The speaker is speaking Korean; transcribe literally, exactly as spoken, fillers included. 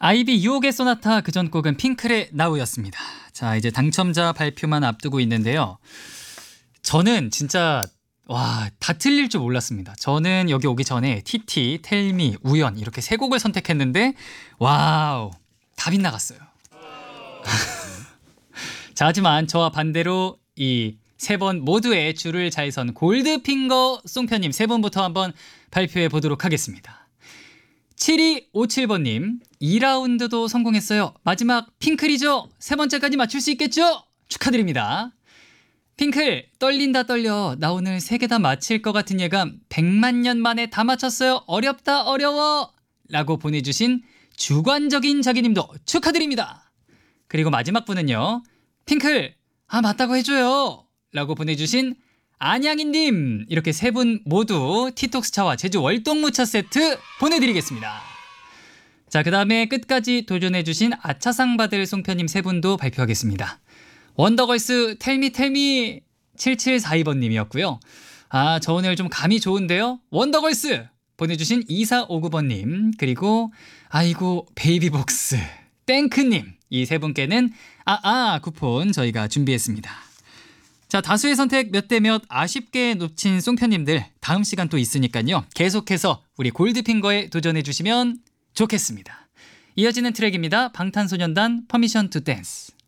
아이비 유혹의 소나타, 그전 곡은 핑클의 나우였습니다. 자, 이제 당첨자 발표만 앞두고 있는데요. 저는 진짜 와, 다 틀릴 줄 몰랐습니다. 저는 여기 오기 전에 티티, 텔미, 우연 이렇게 세 곡을 선택했는데 와우, 다 빗나갔어요. 자, 하지만 저와 반대로 이 세 번 모두의 줄을 잘 선 골드핑거 송편님 세 분부터 한번 발표해 보도록 하겠습니다. 칠이오칠 번님, 이 라운드도 성공했어요. 마지막 핑클이죠? 세 번째까지 맞출 수 있겠죠? 축하드립니다. 핑클, 떨린다 떨려. 나 오늘 세 개 다 맞힐 것 같은 예감. 백만 년 만에 다 맞췄어요. 어렵다 어려워. 라고 보내주신 주관적인 자기님도 축하드립니다. 그리고 마지막 분은요. 핑클, 아 맞다고 해줘요. 라고 보내주신 안양이님, 이렇게 세 분 모두 티톡스차와 제주 월동무차 세트 보내드리겠습니다. 자, 그 다음에 끝까지 도전해주신 아차상 받을 송편님 세 분도 발표하겠습니다. 원더걸스 텔미 텔미 칠칠사이 번님이었고요. 아, 저 오늘 좀 감이 좋은데요. 원더걸스 보내주신 이사오구 번님, 그리고 아이고 베이비복스 땡크님, 이 세 분께는 아아 쿠폰 저희가 준비했습니다. 자, 다수의 선택 몇 대 몇 아쉽게 놓친 송편님들 다음 시간 또 있으니까요. 계속해서 우리 골드핑거에 도전해 주시면 좋겠습니다. 이어지는 트랙입니다. 방탄소년단 퍼미션 투 댄스.